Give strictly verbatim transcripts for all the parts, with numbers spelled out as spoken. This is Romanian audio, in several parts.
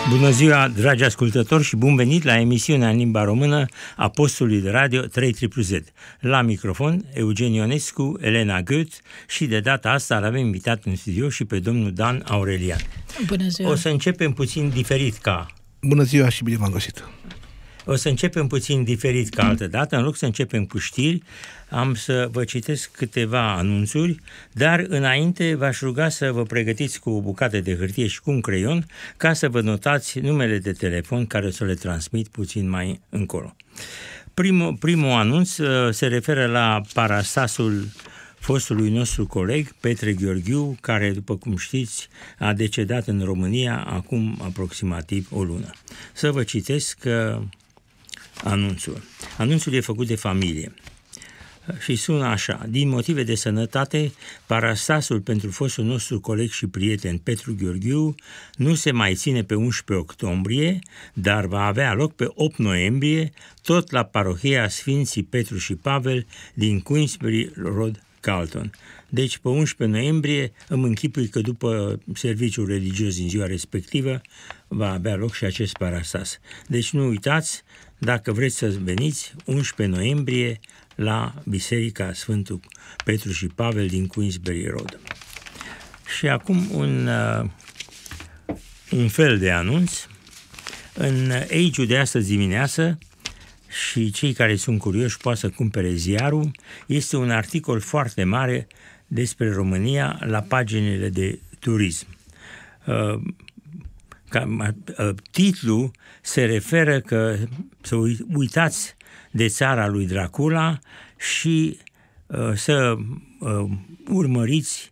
Bună ziua, dragi ascultători, și bun venit la emisiunea în limba română a postului de radio trei Z. La microfon, Eugen Ionescu, Elena Goetz, și de data asta l-avem invitat în studio și pe domnul Dan Aurelian. Bună ziua! O să începem puțin diferit ca... Bună ziua și bine v-am găsit! O să începem puțin diferit ca altă dată. În loc să începem cu știri, am să vă citesc câteva anunțuri, dar înainte v-aș ruga să vă pregătiți cu o bucată de hârtie și cu un creion ca să vă notați numele de telefon care să le transmit puțin mai încolo. Primul, primul anunț uh, se referă la parastasul fostului nostru coleg, Petre Gheorghiu, care, după cum știți, a decedat în România acum aproximativ o lună. Să vă citesc uh, anunțul. Anunțul e făcut de familie și sună așa: din motive de sănătate, parastasul pentru fostul nostru coleg și prieten Petru Gheorghiu nu se mai ține pe unsprezece octombrie, dar va avea loc pe opt noiembrie, tot la parohia Sfinții Petru și Pavel din Queensbury Road, Carlton. Deci pe unsprezece noiembrie îmi închipui că după serviciul religios din ziua respectivă va avea loc și acest parastas. Deci nu uitați, dacă vreți să veniți, unsprezece noiembrie la Biserica Sfântul Petru și Pavel din Queensbury Road. Și acum un, uh, un fel de anunț. În Age-ul de astăzi dimineață, și cei care sunt curioși poate să cumpere ziarul, este un articol foarte mare despre România la paginile de turism. Uh, ca, uh, titlul se referă că să uitați de țara lui Dracula și uh, să uh, urmăriți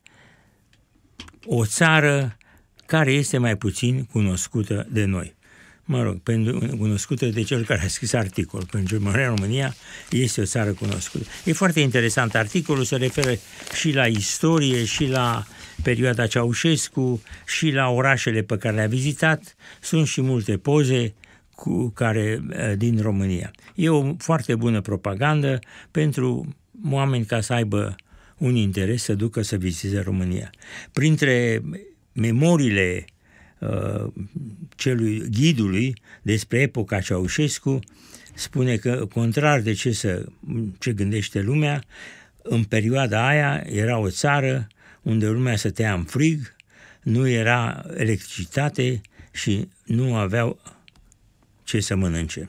o țară care este mai puțin cunoscută de noi. Mă rog, pentru, cunoscută de cel care a scris articol. Pentru că România este o țară cunoscută. E foarte interesant articolul, se referă și la istorie, și la perioada Ceaușescu, și la orașele pe care le-a vizitat. Sunt și multe poze cu care, din România. E o foarte bună propagandă pentru oameni ca să aibă un interes să ducă să viziteze România. Printre memoriile uh, celui ghidului despre epoca Ceaușescu, spune că, contrar de ce, să, ce gândește lumea, în perioada aia era o țară unde lumea stătea în frig, nu era electricitate și nu aveau ce să mănânce.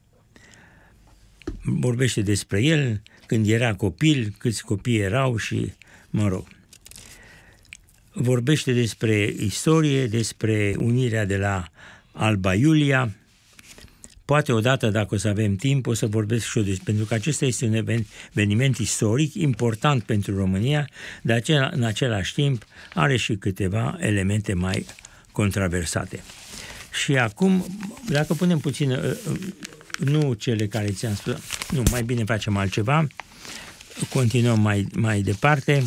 Vorbește despre el când era copil, câți copii erau și, mă rog. Vorbește despre istorie, despre unirea de la Alba Iulia. Poate odată, dacă o să avem timp, o să vorbesc și eu despre, pentru că acesta este un eveniment istoric important pentru România, dar acela, în același timp are și câteva elemente mai controversate. Și acum, dacă punem puțin, nu cele care ți-am spus, nu, mai bine facem altceva, continuăm mai, mai departe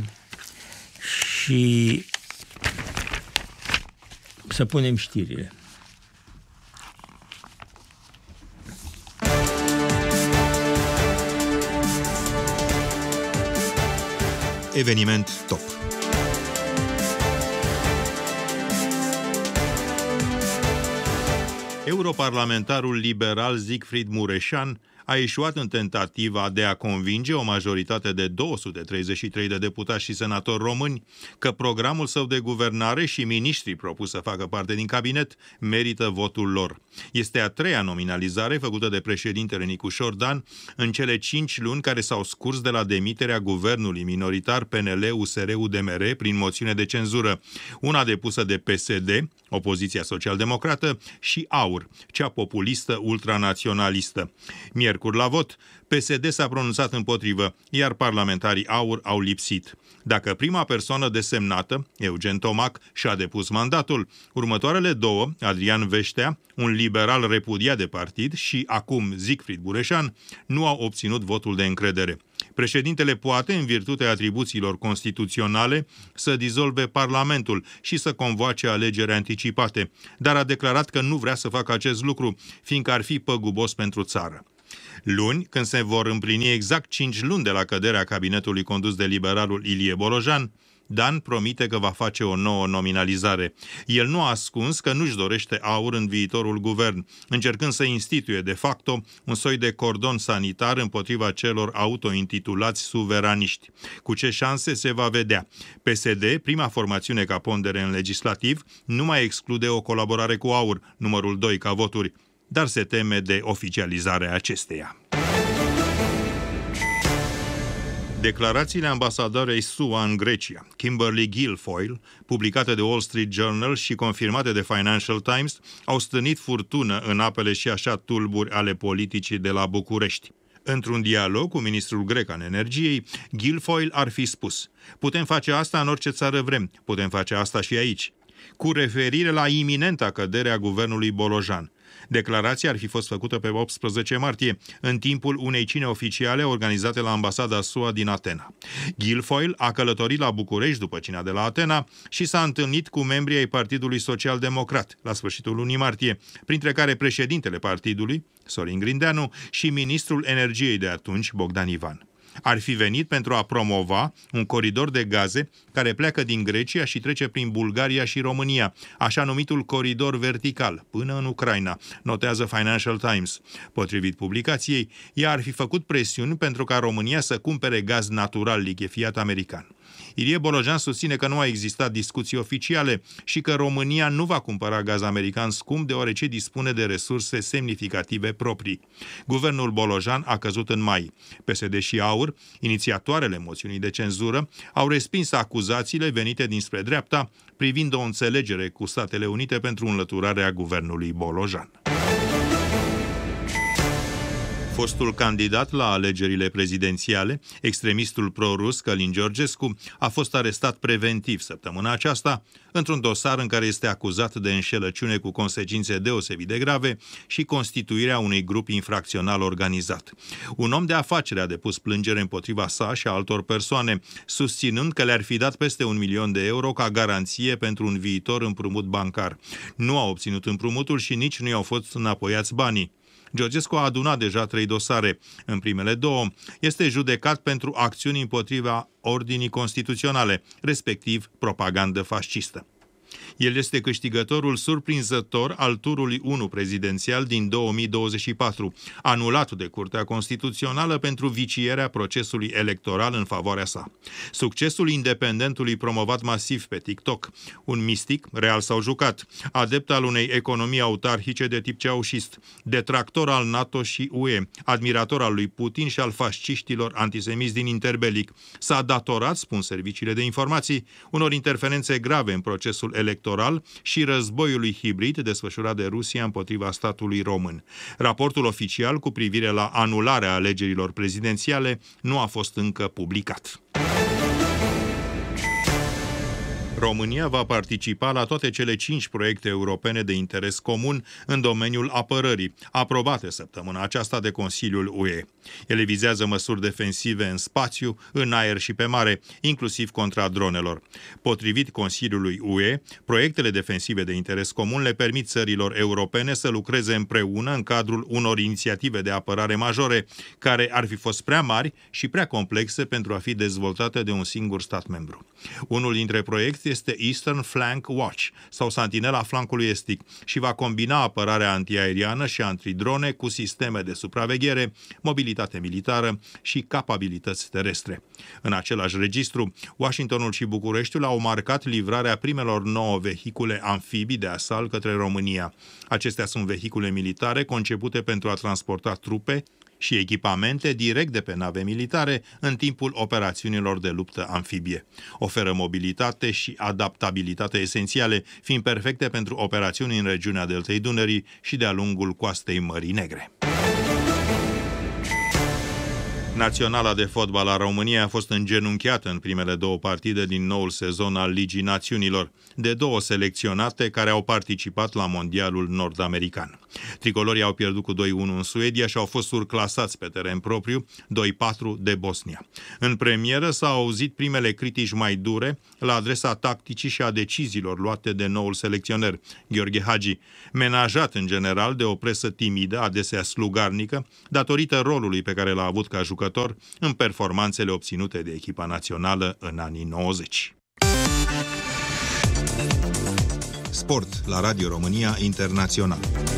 și să punem știrile. Eveniment top. Europarlamentarul liberal Siegfried Mureșan a eșuat în tentativa de a convinge o majoritate de două sute treizeci și trei de deputați și senatori români că programul său de guvernare și miniștrii propuși să facă parte din cabinet merită votul lor. Este a treia nominalizare făcută de președintele Nicușor Dan în cele cinci luni care s-au scurs de la demiterea guvernului minoritar P N L U S R U D M R prin moțiune de cenzură, una depusă de P S D, opoziția social-democrată, și AUR, cea populistă ultranaționalistă. Miercuri la vot, P S D s-a pronunțat împotrivă, iar parlamentarii AUR au lipsit. Dacă prima persoană desemnată, Eugen Tomac, și-a depus mandatul, următoarele două, Adrian Veștea, un liberal repudiat de partid, și acum Siegfried Mureșan, nu au obținut votul de încredere. Președintele poate, în virtutea atribuțiilor constituționale, să dizolve Parlamentul și să convoace alegeri anticipate, dar a declarat că nu vrea să facă acest lucru, fiindcă ar fi păgubos pentru țară. Luni, când se vor împlini exact cinci luni de la căderea cabinetului condus de liberalul Ilie Bolojan, Dan promite că va face o nouă nominalizare. El nu a ascuns că nu-și dorește aur în viitorul guvern, încercând să instituie de facto un soi de cordon sanitar împotriva celor autointitulați suveraniști. Cu ce șanse se va vedea? P S D, prima formațiune ca pondere în legislativ, nu mai exclude o colaborare cu aur, numărul doi ca voturi, dar se teme de oficializarea acesteia. Declarațiile ambasadoarei S U A în Grecia, Kimberly Guilfoyle, publicate de Wall Street Journal și confirmate de Financial Times, au stârnit furtună în apele și așa tulburi ale politicii de la București. Într-un dialog cu ministrul grec al energiei, Guilfoyle ar fi spus: putem face asta în orice țară vrem, putem face asta și aici, cu referire la iminenta cădere a guvernului Bolojan. Declarația ar fi fost făcută pe optsprezece martie, în timpul unei cine oficiale organizate la ambasada S U A din Atena. Guilfoyle a călătorit la București după cina de la Atena și s-a întâlnit cu membrii ai Partidului Social Democrat la sfârșitul lunii martie, printre care președintele partidului, Sorin Grindeanu, și ministrul energiei de atunci, Bogdan Ivan. Ar fi venit pentru a promova un coridor de gaze care pleacă din Grecia și trece prin Bulgaria și România, așa numitul coridor vertical, până în Ucraina, notează Financial Times. Potrivit publicației, ea ar fi făcut presiuni pentru ca România să cumpere gaz natural lichefiat american. Ilie Bolojan susține că nu a existat discuții oficiale și că România nu va cumpăra gaz american scump deoarece dispune de resurse semnificative proprii. Guvernul Bolojan a căzut în mai. P S D și AUR, inițiatoarele moțiunii de cenzură, au respins acuzațiile venite dinspre dreapta privind o înțelegere cu Statele Unite pentru înlăturarea guvernului Bolojan. Fostul candidat la alegerile prezidențiale, extremistul pro-rus Călin Georgescu, a fost arestat preventiv săptămâna aceasta într-un dosar în care este acuzat de înșelăciune cu consecințe deosebit de grave și constituirea unui grup infracțional organizat. Un om de afaceri a depus plângere împotriva sa și a altor persoane, susținând că le-ar fi dat peste un milion de euro ca garanție pentru un viitor împrumut bancar. Nu a obținut împrumutul și nici nu i-au fost înapoiați banii. Georgescu a adunat deja trei dosare. În primele două, este judecat pentru acțiuni împotriva ordinii constituționale, respectiv propagandă fascistă. El este câștigătorul surprinzător al turului unu prezidențial din două mii douăzeci și patru, anulat de Curtea Constituțională pentru vicierea procesului electoral în favoarea sa. Succesul independentului promovat masiv pe TikTok, un mistic, real sau jucat, adept al unei economii autarhice de tip ceaușist, detractor al NATO și U E, admirator al lui Putin și al fasciștilor antisemiți din interbelic, s-a datorat, spun serviciile de informații, unor interferențe grave în procesul electoral și războiului hibrid desfășurat de Rusia împotriva statului român. Raportul oficial cu privire la anularea alegerilor prezidențiale nu a fost încă publicat. România va participa la toate cele cinci proiecte europene de interes comun în domeniul apărării, aprobate săptămâna aceasta de Consiliul U E. Ele vizează măsuri defensive în spațiu, în aer și pe mare, inclusiv contra dronelor. Potrivit Consiliului U E, proiectele defensive de interes comun le permit țărilor europene să lucreze împreună în cadrul unor inițiative de apărare majore, care ar fi fost prea mari și prea complexe pentru a fi dezvoltate de un singur stat membru. Unul dintre proiecte este Eastern Flank Watch, sau Santinela flancului estic, și va combina apărarea antiaeriană și antidrone cu sisteme de supraveghere, mobilitate militară și capabilități terestre. În același registru, Washingtonul și Bucureștiul au marcat livrarea primelor nouă vehicule amfibii de asalt către România. Acestea sunt vehicule militare concepute pentru a transporta trupe și echipamente direct de pe nave militare în timpul operațiunilor de luptă amfibie. Oferă mobilitate și adaptabilitate esențiale, fiind perfecte pentru operațiuni în regiunea Deltei Dunării și de-a lungul coastei Mării Negre. Naționala de fotbal a României a fost îngenunchiată în primele două partide din noul sezon al Ligii Națiunilor, de două selecționate care au participat la Mondialul Nord-American. Tricolorii au pierdut cu doi unu în Suedia și au fost surclasați pe teren propriu, doi patru de Bosnia. În premieră s-au auzit primele critici mai dure la adresa tacticii și a deciziilor luate de noul selecționer, Gheorghe Hagi, menajat în general de o presă timidă, adesea slugarnică, datorită rolului pe care l-a avut ca jucător în performanțele obținute de echipa națională în anii nouăzeci. Sport la Radio România Internațional.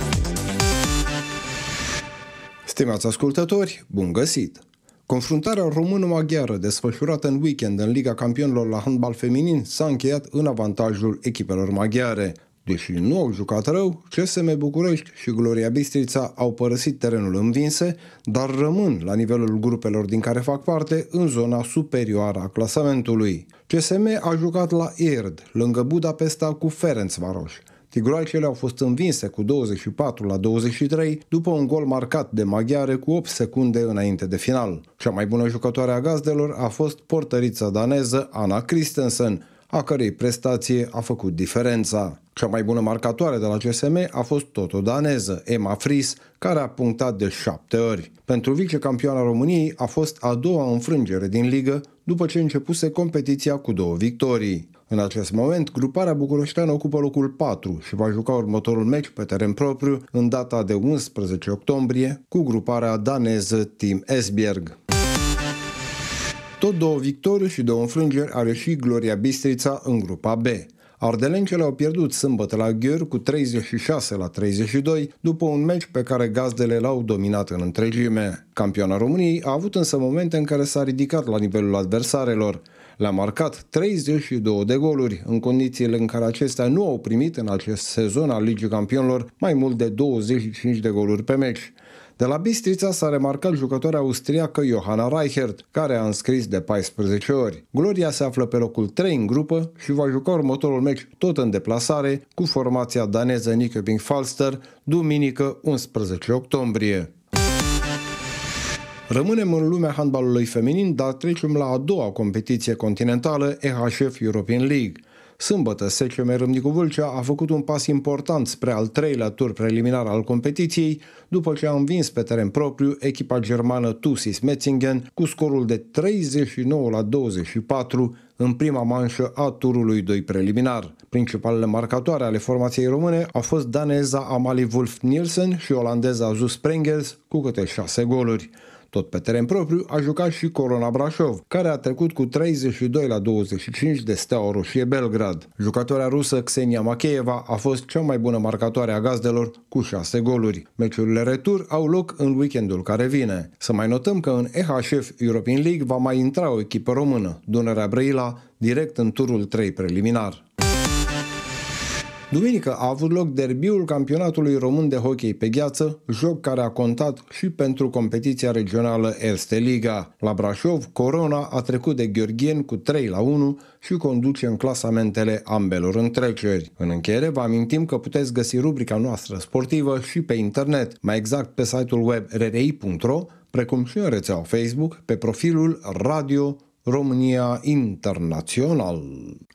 Stimați ascultători, bun găsit! Confruntarea română-maghiară desfășurată în weekend în Liga Campionilor la handbal feminin s-a încheiat în avantajul echipelor maghiare. Deși nu au jucat rău, C S M București și Gloria Bistrița au părăsit terenul învinse, dar rămân la nivelul grupelor din care fac parte în zona superioară a clasamentului. C S M a jucat la Ierd, lângă Budapesta, cu Ferencvaros. Tigroacele au fost învinse cu douăzeci și patru la douăzeci și trei după un gol marcat de maghiare cu opt secunde înainte de final. Cea mai bună jucătoare a gazdelor a fost portărița daneză Anna Christensen, a cărei prestație a făcut diferența. Cea mai bună marcatoare de la C S M a fost tot o daneză, Emma Fries, care a punctat de șapte ori. Pentru vicecampioana României a fost a doua înfrângere din ligă, după ce începuse competiția cu două victorii. În acest moment, gruparea bucureșteană ocupă locul patru și va juca următorul meci pe teren propriu în data de unsprezece octombrie cu gruparea daneză Team Esbjerg. Tot două victorii și două înfrângeri are și Gloria Bistrița în grupa B. Ardelencele au pierdut sâmbătă la Gheor cu treizeci și șase la treizeci și doi după un meci pe care gazdele l-au dominat în întregime. Campioana României a avut însă momente în care s-a ridicat la nivelul adversarelor. Le-a marcat treizeci și două de goluri, în condițiile în care acestea nu au primit în acest sezon al Ligii Campionilor mai mult de douăzeci și cinci de goluri pe meci. De la Bistrița s-a remarcat jucătoarea austriacă Johanna Reichert, care a înscris de paisprezece ori. Gloria se află pe locul trei în grupă și va juca următorul meci tot în deplasare cu formația daneză Nykøbing Falster, duminică unsprezece octombrie. Rămânem în lumea handbalului feminin, dar trecem la a doua competiție continentală, E H F European League. Sâmbătă, S C M Râmnicu Vâlcea a făcut un pas important spre al treilea tur preliminar al competiției, după ce a învins pe teren propriu echipa germană T U S I S Metzingen cu scorul de treizeci și nouă la douăzeci și patru în prima manșă a turului doi preliminar. Principalele marcatoare ale formației române au fost daneza Amalie Wolf Nielsen și olandeza Zu Sprengels cu câte șase goluri. Tot pe teren propriu a jucat și Corona Brașov, care a trecut cu treizeci și doi la douăzeci și cinci de Steaua Roșie Belgrad. Jucătoarea rusă Xenia Makeeva a fost cea mai bună marcatoare a gazdelor cu șase goluri. Meciurile retur au loc în weekendul care vine. Să mai notăm că în E H F European League va mai intra o echipă română, Dunărea Brăila, direct în turul trei preliminar. Duminică a avut loc derbiul campionatului român de hockey pe gheață, joc care a contat și pentru competiția regională Erste Liga. La Brașov, Corona a trecut de Gheorgheni cu trei la unu și conduce în clasamentele ambelor întreceri. În încheiere, vă amintim că puteți găsi rubrica noastră sportivă și pe internet, mai exact pe site-ul web r r i punct r o, precum și în rețeaua Facebook, pe profilul Radio România Internațional.